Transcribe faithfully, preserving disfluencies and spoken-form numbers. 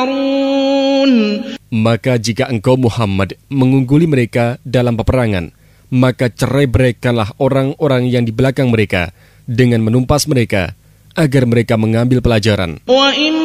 يسخرون. Maka jika engkau Muhammad mengungguli mereka dalam peperangan, maka cerai-beraikanlah orang-orang yang di belakang mereka dengan menumpas mereka, agar mereka mengambil pelajaran.